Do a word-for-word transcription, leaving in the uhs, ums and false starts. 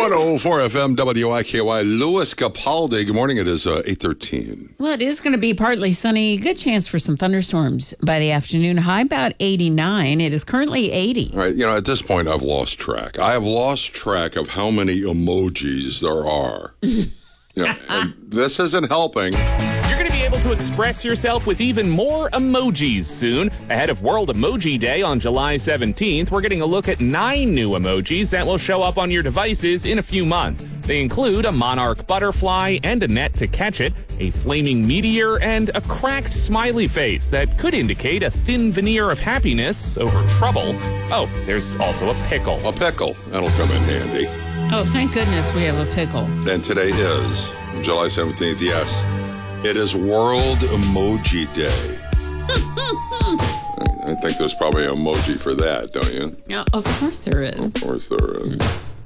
one oh four F M W I K Y. Louis Capaldi. Good morning. It is uh, eight thirteen. Well, it is going to be partly sunny. Good chance for some thunderstorms by the afternoon. High about eighty-nine. It is currently eighty. All right. You know, at this point, I've lost track. I have lost track of how many emojis there are. You know, and this isn't helping. You're going to be able to express yourself with even more emojis soon. Ahead of World Emoji Day on July seventeenth, we're getting a look at nine new emojis that will show up on your devices in a few months. They include a monarch butterfly and a net to catch it, a flaming meteor, and a cracked smiley face that could indicate a thin veneer of happiness over trouble. Oh, there's also a pickle. A pickle. That'll come in handy. Oh, thank goodness we have a pickle. And today is July seventeenth. Yes, it is World Emoji Day. I think there's probably an emoji for that, don't you? Yeah, of course there is. Of course there is.